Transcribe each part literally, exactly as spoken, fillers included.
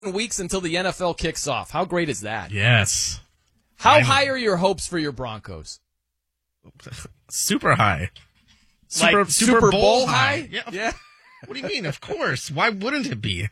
weeks until the N F L kicks off. How great is that? Yes. How Finally. high are your hopes for your Broncos? Super high. Super, like Super, Super Bowl, Bowl high. high? Yeah. yeah. What do you mean? Of course. Why wouldn't it be?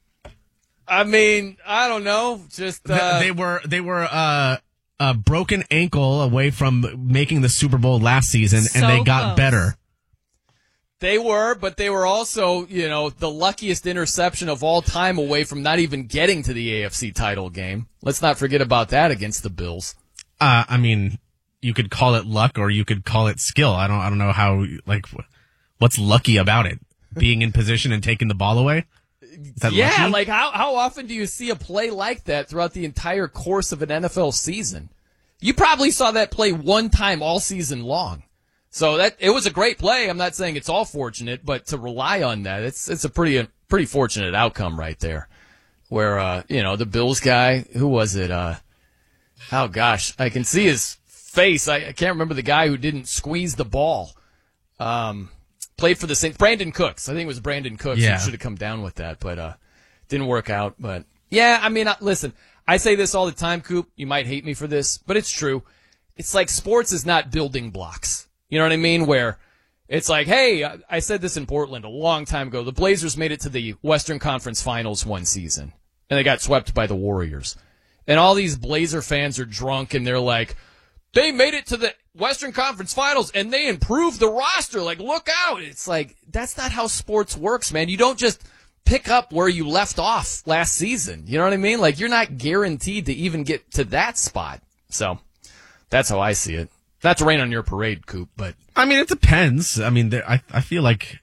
I mean, I don't know. Just uh, they, they were they were uh, a broken ankle away from making the Super Bowl last season, so and they got close. better. They were, but they were also, you know, the luckiest interception of all time away from not even getting to the A F C title game. Let's not forget about that against the Bills. Uh, I mean, you could call it luck or you could call it skill. I don't, I don't know how, like, what's lucky about it? Being in position and taking the ball away? Is that yeah, lucky? like how, how often do you see a play like that throughout the entire course of an N F L season? You probably saw that play one time all season long. So that it was a great play. I'm not saying it's all fortunate, but to rely on that, it's it's a pretty pretty fortunate outcome right there. Where uh, you know, the Bills guy, who was it? Uh, oh gosh, I can see his face. I, I can't remember the guy who didn't squeeze the ball. Um, played for the Saints. Brandon Cooks. I think it was Brandon Cooks Yeah. who should have come down with that, but uh, didn't work out. But yeah, I mean, uh, listen, I say this all the time, Coop. You might hate me for this, but it's true. It's like sports is not building blocks. You know what I mean? Where it's like, hey, I said this in Portland a long time ago. The Blazers made it to the Western Conference Finals one season, and they got swept by the Warriors. And all these Blazer fans are drunk, and they're like, they made it to the Western Conference Finals, and they improved the roster. Like, look out. It's like, that's not how sports works, man. You don't just pick up where you left off last season. You know what I mean? Like, you're not guaranteed to even get to that spot. So that's how I see it. Not to rain on your parade, Coop, but I mean, it depends. I mean, there, I I feel like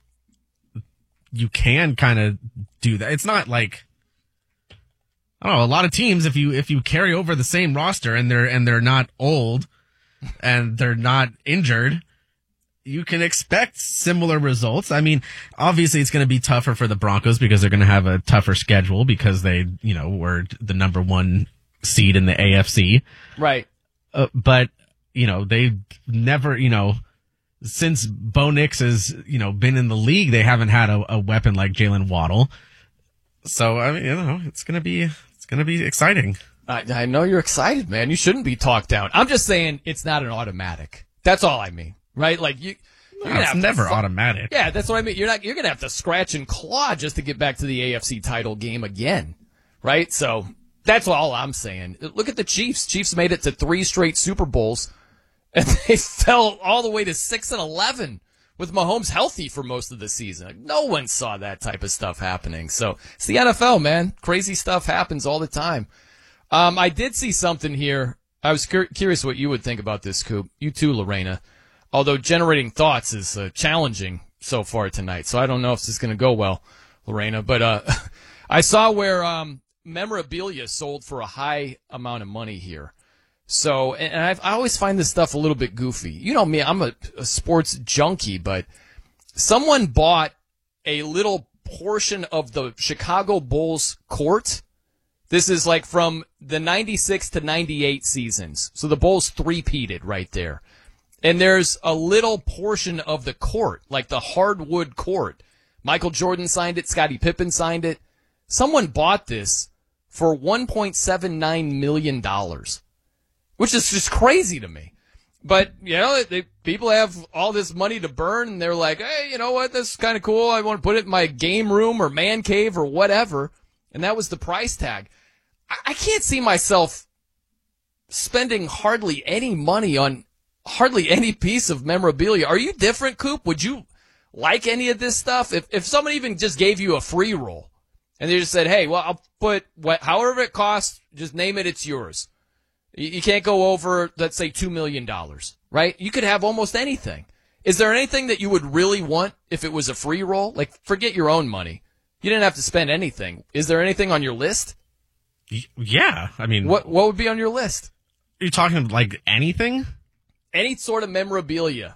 you can kind of do that. It's not like, I don't know, a lot of teams, if you if you carry over the same roster and they're and they're not old and they're not injured, you can expect similar results. I mean, obviously it's going to be tougher for the Broncos because they're going to have a tougher schedule because they, you know, were the number one seed in the A F C. right. Uh, but you know, they've never, you know, since Bo Nix has, you know, been in the league, they haven't had a, a weapon like Jalen Waddle. So, I mean, you know, it's going to be, it's going to be exciting. I, I know you're excited, man. You shouldn't be talked down. I'm just saying it's not an automatic. That's all I mean, right? Like you, you're No, gonna it's have to never fu- automatic. Yeah, that's what I mean. You're not, you're going to have to scratch and claw just to get back to the A F C title game again, right? So that's all I'm saying. Look at the Chiefs. Chiefs made it to three straight Super Bowls. And they fell all the way to six and eleven with Mahomes healthy for most of the season. Like, no one saw that type of stuff happening. So it's the N F L, man. Crazy stuff happens all the time. Um, I did see something here. I was cur- curious what you would think about this, Coop. You too, Lorena. Although generating thoughts is uh, challenging so far tonight, so I don't know if this is going to go well, Lorena. But uh, I saw where um, memorabilia sold for a high amount of money here. So, and I've, I always find this stuff a little bit goofy. You know me, I'm a, a sports junkie, but someone bought a little portion of the Chicago Bulls court. This is like from the ninety-six to ninety-eight seasons. So the Bulls three-peated right there. And there's a little portion of the court, like the hardwood court. Michael Jordan signed it. Scottie Pippen signed it. Someone bought this for one point seven nine million dollars. Which is just crazy to me. But, you know, they, people have all this money to burn, and they're like, hey, you know what, this is kind of cool. I want to put it in my game room or man cave or whatever. And that was the price tag. I, I can't see myself spending hardly any money on hardly any piece of memorabilia. Are you different, Coop? Would you like any of this stuff? If if someone even just gave you a free roll, and they just said, hey, well, I'll put what, however it costs, just name it, it's yours. You can't go over, let's say, two million dollars, right? You could have almost anything. Is there anything that you would really want if it was a free roll? Like, forget your own money. You didn't have to spend anything. Is there anything on your list? Yeah. I mean, What What would be on your list? are you talking like anything? Any sort of memorabilia.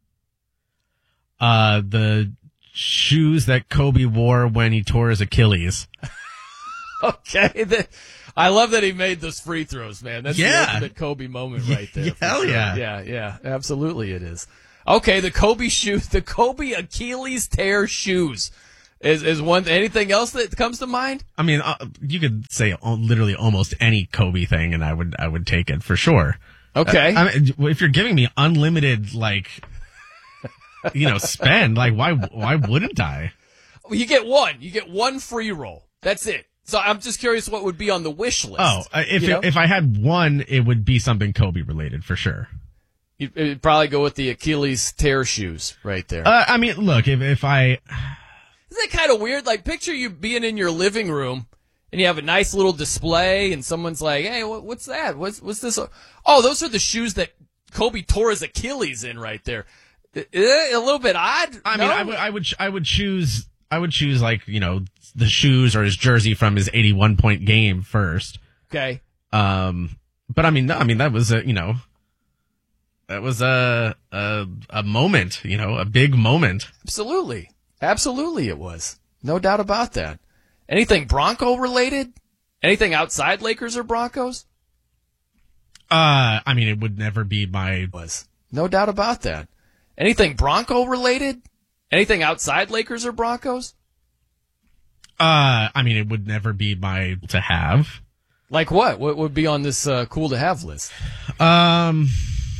Uh, the shoes that Kobe wore when he tore his Achilles. Okay. The, I love that he made those free throws, man. That's Yeah. the ultimate Kobe moment right there. for Hell sure. yeah. Yeah, yeah. Absolutely it is. Okay, the Kobe shoes, the Kobe Achilles tear shoes. Is is one anything else that comes to mind? I mean, uh, you could say uh, literally almost any Kobe thing, and I would I would take it for sure. Okay. Uh, I mean, if you're giving me unlimited, like, you know, spend, like, why why wouldn't I? You get one. You get one free roll. That's it. So I'm just curious what would be on the wish list. Oh, uh, if you know? it, if I had one, it would be something Kobe related for sure. You'd, you'd probably go with the Achilles tear shoes right there. Uh, I mean, look, if if I, Isn't that kind of weird? Like, picture you being in your living room and you have a nice little display, and someone's like, "Hey, what, what's that? What's what's this? Oh, those are the shoes that Kobe tore his Achilles in right there." Uh, A little bit odd. I no? mean, I would I would I would choose I would choose like you know the shoes or his jersey from his eighty-one point game first. Okay. Um, but I mean, no, I mean that was a you know. That was a, a a moment, you know, a big moment. Absolutely. Absolutely it was. No doubt about that. Anything Bronco related? Anything outside Lakers or Broncos? Uh, I mean, it would never be my... Was. No doubt about that. Anything Bronco related? Anything outside Lakers or Broncos? Uh, I mean, it would never be my to have. Like what? What would be on this uh, cool to have list? Um...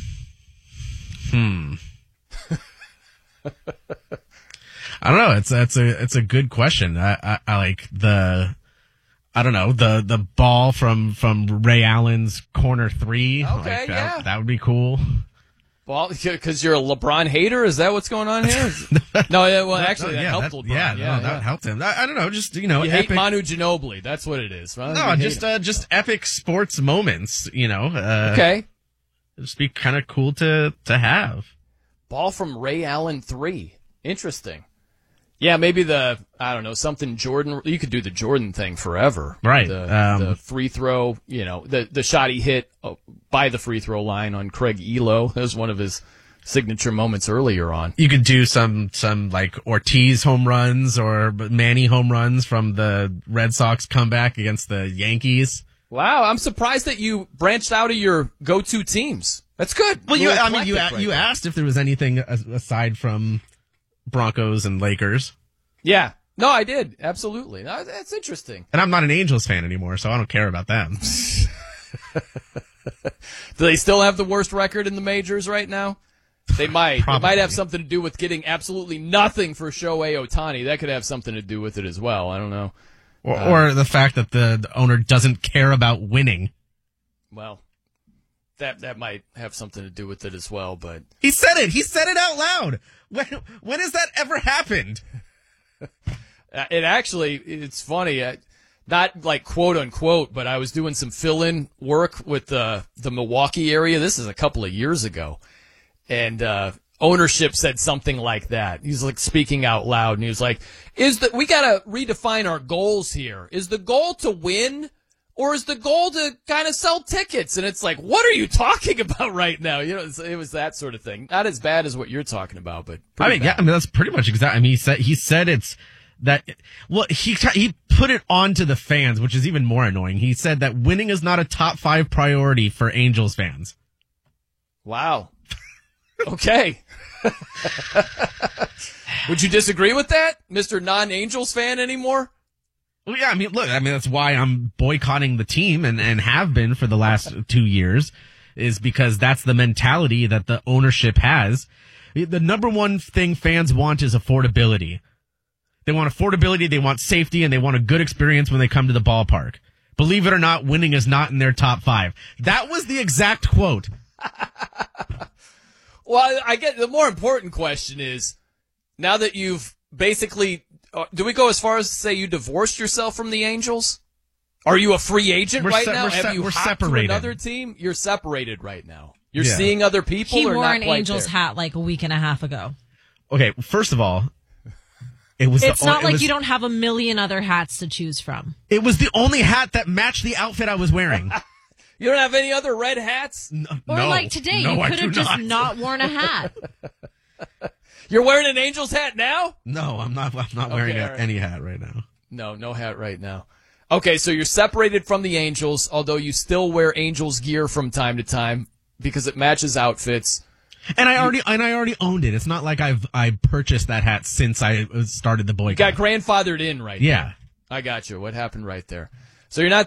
Hmm. I don't know. It's that's a it's a good question. I, I, I like the I don't know the the ball from from Ray Allen's corner three. Okay, like that, yeah, that would be cool. Well, because you're a LeBron hater, is that what's going on here? No, yeah, well, actually, that yeah, helped that, LeBron. Yeah, Yeah, no, that yeah. helped him. I, I don't know. Just you know, You epic, hate Manu Ginobili. That's what it is. Right? No, You just hate him. uh, just epic sports moments. You know. Uh, Okay. Just be kind of cool to to have. Ball from Ray Allen three. Interesting. Yeah, maybe the, I don't know, something Jordan, you could do the Jordan thing forever. Right. The, Um, the free throw, you know, the, the shot he hit by the free throw line on Craig Elo. That was one of his signature moments earlier on. You could do some, some like Ortiz home runs or Manny home runs from the Red Sox comeback against the Yankees. Wow, I'm surprised that you branched out of your go-to teams. That's good. Well, you, Little I mean, you, eclectic right you there. asked if there was anything as- aside from Broncos and Lakers. Yeah. No, I did. Absolutely. No, that's interesting. And I'm not an Angels fan anymore, so I don't care about them. Do they still have the worst record in the majors right now? They might. It Probably. might have something to do with getting absolutely nothing for Shohei Ohtani. That could have something to do with it as well. I don't know. Or, Uh, or the fact that the, the owner doesn't care about winning. Well, that that might have something to do with it as well, but He said it. He said it out loud. When when has that ever happened? uh, it actually, it's funny. Uh, not like quote unquote, but I was doing some fill-in work with the the Milwaukee area. This is a couple of years ago, and uh, ownership said something like that. He's like speaking out loud, and he was like, "Is that we got to redefine our goals here? Is the goal to win, or is the goal to kind of sell tickets?" And it's like, what are you talking about right now? You know, it's, it was that sort of thing. Not as bad as what you're talking about, but I pretty mean, yeah, bad. I mean that's pretty much exactly. I mean, he said he said it's that. Well, he he put it on to the fans, which is even more annoying. He said that winning is not a top five priority for Angels fans. Wow. Okay. Would you disagree with that, Mister Non-Angels fan anymore? Well, yeah, I mean, look, I mean that's why I'm boycotting the team and and have been for the last two years, is because that's the mentality that the ownership has. The number one thing fans want is affordability. They want affordability, they want safety, and they want a good experience when they come to the ballpark. Believe it or not, winning is not in their top five. That was the exact quote. Well, I get the more important question is, now that you've basically, uh, do we go as far as to say you divorced yourself from the Angels? Are you a free agent We're right se- now? we're Have se- you we're hopped separated. to another team? You're separated right now. You're Yeah. seeing other people He or wore not an quite Angels there? hat like a week and a half ago. Okay, first of all, it was It's the, not it like was, you don't have a million other hats to choose from. It was the only hat that matched the outfit I was wearing. You don't have any other red hats? No, Or no. like today, No, you I could do have just not. not worn a hat. You're wearing an Angels hat now? No, I'm not. I'm not wearing Okay, a, all right. any hat right now. No, no hat right now. Okay, so you're separated from the Angels, although you still wear Angels gear from time to time because it matches outfits. And I already and I already owned it. It's not like I've I purchased that hat since I started the boycott. Got grandfathered in right Yeah. there. I got you. What happened right there? So you're not